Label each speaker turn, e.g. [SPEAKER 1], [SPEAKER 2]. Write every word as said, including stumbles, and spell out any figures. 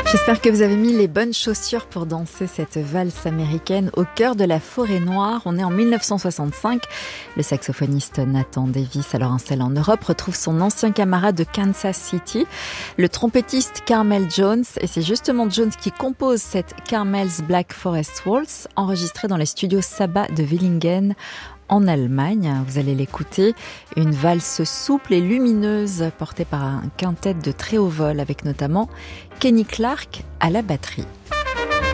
[SPEAKER 1] J'espère que vous avez mis les bonnes chaussures pour danser cette valse américaine au cœur de la forêt noire. On est en mille neuf cent soixante-cinq. Le saxophoniste Nathan Davis, alors installé en Europe, retrouve son ancien camarade de Kansas City, le trompettiste Carmel Jones. Et c'est justement Jones qui compose cette Carmel's Black Forest Waltz, enregistrée dans les studios Saba de Villingen, en Allemagne. Vous allez l'écouter, une valse souple et lumineuse portée par un quintet de très haut vol avec notamment Kenny Clark à la batterie.